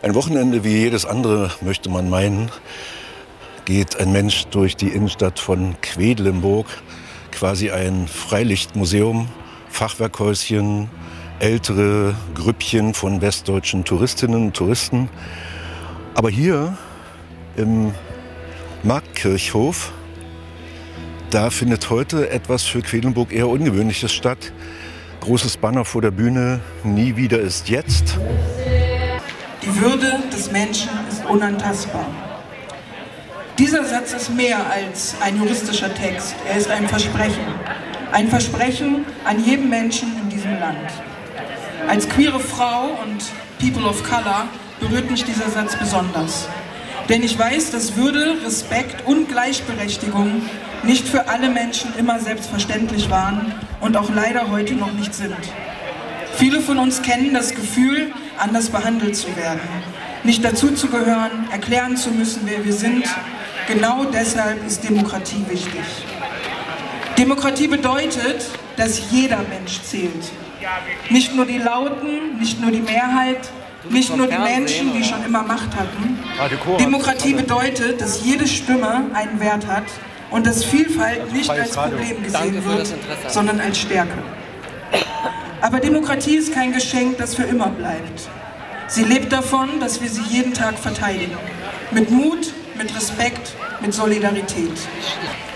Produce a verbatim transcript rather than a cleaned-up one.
Ein Wochenende wie jedes andere, möchte man meinen, geht ein Mensch durch die Innenstadt von Quedlinburg, quasi ein Freilichtmuseum, Fachwerkhäuschen, ältere Grüppchen von westdeutschen Touristinnen und Touristen. Aber hier im Marktkirchhof, da findet heute etwas für Quedlinburg eher Ungewöhnliches statt. Großes Banner vor der Bühne, nie wieder ist jetzt. Die Würde des Menschen ist unantastbar. Dieser Satz ist mehr als ein juristischer Text. Er ist ein Versprechen. Ein Versprechen an jeden Menschen in diesem Land. Als queere Frau und People of Color berührt mich dieser Satz besonders. Denn ich weiß, dass Würde, Respekt und Gleichberechtigung nicht für alle Menschen immer selbstverständlich waren und auch leider heute noch nicht sind. Viele von uns kennen das Gefühl, anders behandelt zu werden, nicht dazuzugehören, erklären zu müssen, wer wir sind. Genau deshalb ist Demokratie wichtig. Demokratie bedeutet, dass jeder Mensch zählt. Nicht nur die Lauten, nicht nur die Mehrheit, nicht nur die Menschen, die schon immer Macht hatten. Demokratie bedeutet, dass jede Stimme einen Wert hat und dass Vielfalt nicht als Problem gesehen wird, sondern als Stärke. Aber Demokratie ist kein Geschenk, das für immer bleibt. Sie lebt davon, dass wir sie jeden Tag verteidigen. Mit Mut, mit Respekt, mit Solidarität.